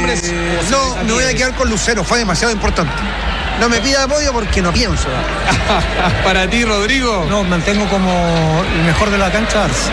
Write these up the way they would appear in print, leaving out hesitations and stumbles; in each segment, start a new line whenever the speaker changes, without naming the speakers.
nombres?
No, me voy a quedar con Lucero, fue demasiado importante. No me pida apoyo porque no pienso.
Para ti, Rodrigo.
No, mantengo como el mejor de la cancha Arce.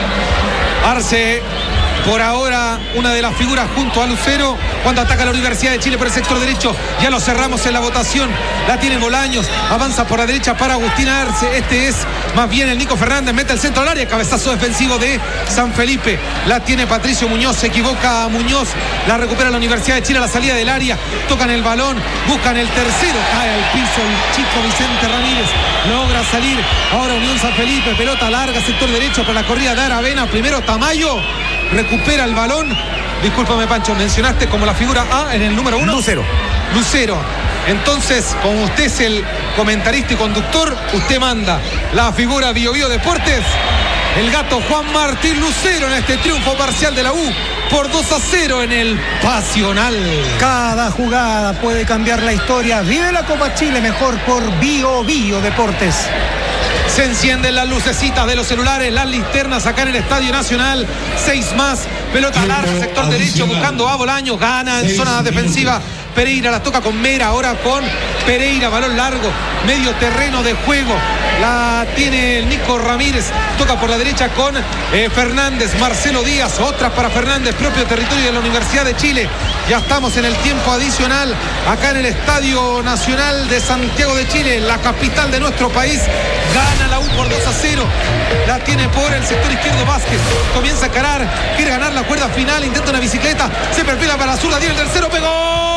Arce, por ahora, una de las figuras junto a Lucero, cuando ataca la Universidad de Chile por el sector derecho. Ya lo cerramos en la votación. La tiene Bolaños, avanza por la derecha para Agustín Arce. Este es más bien el Nico Fernández, mete el centro al área, cabezazo defensivo de San Felipe. La tiene Patricio Muñoz, se equivoca Muñoz, la recupera la Universidad de Chile a la salida del área. Tocan el balón, buscan el tercero, cae al piso el chico Vicente Ramírez, logra salir. Ahora Unión San Felipe, pelota larga, sector derecho para la corrida de Aravena. Primero Tamayo, recupera el balón. Discúlpame, Pancho, mencionaste como la figura A en el número 1. Lucero. Entonces, como usted es el comentarista y conductor, usted manda la figura Bio Bio Deportes. El gato Juan Martín Lucero en este triunfo parcial de la U por 2-0 en el Pasional.
Cada jugada puede cambiar la historia. Vive la Copa Chile mejor por Bio Bio Deportes.
Se encienden las lucecitas de los celulares, las linternas acá en el Estadio Nacional. 6 más, pelota larga, sector derecho, buscando a Bolaños, gana en zona defensiva. Pereira la toca con Mera, ahora con Pereira, balón largo, medio terreno de juego. La tiene el Nico Ramírez, toca por la derecha con Fernández, Marcelo Díaz, otras para Fernández, propio territorio de la Universidad de Chile. Ya estamos en el tiempo adicional, acá en el Estadio Nacional de Santiago de Chile, la capital de nuestro país. Gana la U por 2-0, la tiene por el sector izquierdo Vázquez, comienza a encarar, quiere ganar la cuerda final, intenta una bicicleta, se perfila para la zurda, tiene el tercero, pegó.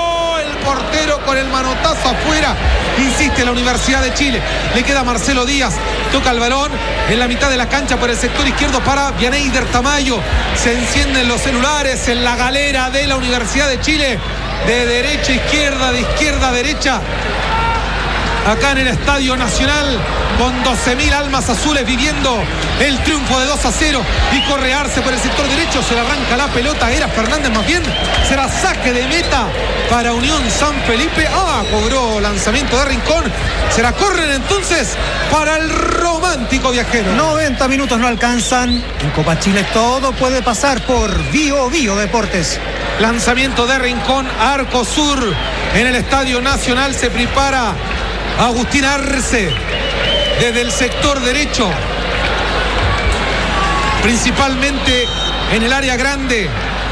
Portero con el manotazo afuera, insiste la Universidad de Chile, le queda Marcelo Díaz, toca el balón en la mitad de la cancha por el sector izquierdo para Vianeyder Tamayo. Se encienden los celulares en la galera de la Universidad de Chile, de derecha a izquierda, de izquierda a derecha, acá en el Estadio Nacional, con 12.000 almas azules viviendo el triunfo de 2-0. Y corre Arce por el sector derecho, se le arranca la pelota, era Fernández más bien, será saque de meta para Unión San Felipe. Cobró lanzamiento de Rincón, será córner entonces para el romántico viajero.
90 minutos no alcanzan, en Copa Chile todo puede pasar por Bio Bio Deportes.
Lanzamiento de Rincón, arco sur en el Estadio Nacional, se prepara Agustín Arce desde el sector derecho, principalmente en el área grande.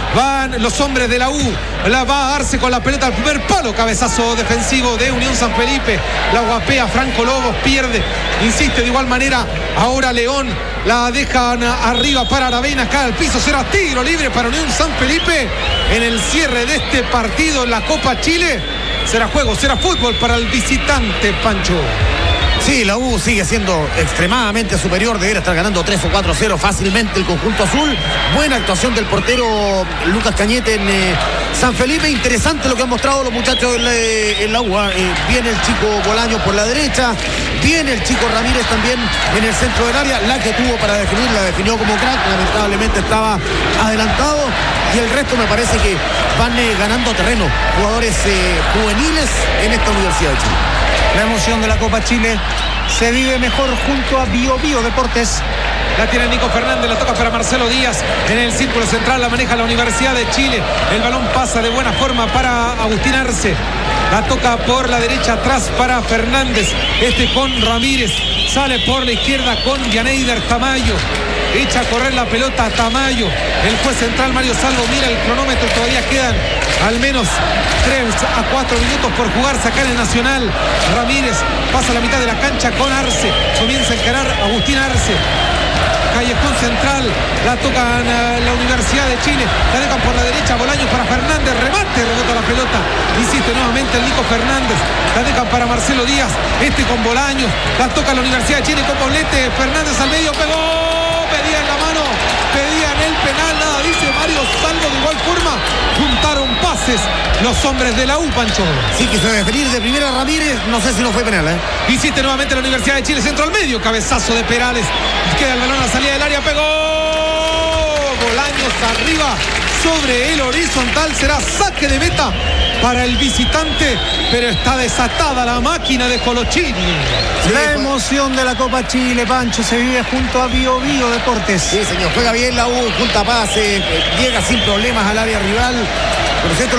Van los hombres de la U, la va a Arce con la pelota al primer palo, cabezazo defensivo de Unión San Felipe, la guapea Franco Lobos, pierde, insiste de igual manera, ahora León, la dejan arriba para Aravena, acá al piso, será tiro libre para Unión San Felipe en el cierre de este partido en la Copa Chile. Será juego, será fútbol para el visitante, Pancho.
Sí, la U sigue siendo extremadamente superior, debería estar ganando 3 o 4-0 fácilmente el conjunto azul. Buena actuación del portero Lucas Cañete en San Felipe. Interesante lo que han mostrado los muchachos en la U. Viene el chico Bolaños por la derecha, viene el chico Ramírez también en el centro del área. La que tuvo para definir, la definió como crack, lamentablemente estaba adelantado. Y el resto me parece que van ganando terreno jugadores juveniles en esta Universidad de Chile.
La emoción de la Copa Chile se vive mejor junto a Bio Bio Deportes.
La tiene Nico Fernández, la toca para Marcelo Díaz en el círculo central, la maneja la Universidad de Chile. El balón pasa de buena forma para Agustín Arce. La toca por la derecha atrás para Fernández. Con Ramírez. Sale por la izquierda con Vianeyder Tamayo. Echa a correr la pelota a Tamayo. El juez central Mario Salvo mira el cronómetro. Todavía quedan al menos 3 a 4 minutos por jugarse acá en el Nacional. Ramírez pasa a la mitad de la cancha con Arce. Comienza a encarar Agustín Arce. Callejón central, la tocan la Universidad de Chile, la dejan por la derecha, Bolaños para Fernández, remate, rebota la pelota, insiste nuevamente el Nico Fernández, la dejan para Marcelo Díaz, con Bolaños, la toca la Universidad de Chile con Poblete, Fernández al medio, pegó, pedían la mano, pedían el penal, nada dice Mario Salvo. De igual forma juntaron pases los hombres de la U, Pancho.
Sí, quiso definir de primera Ramírez, no sé si no fue penal,
Insiste nuevamente la Universidad de Chile, centro al medio, cabezazo de Perales, queda el balón a la salida del área, pegó, Bolaños arriba sobre el horizontal, será saque de meta para el visitante, pero está desatada la máquina de Colochini.
La emoción de la Copa Chile, Pancho, se vive junto a Bio Bio Deportes.
Sí, señor, juega bien la U, junta pase, llega sin problemas al área rival, por cierto.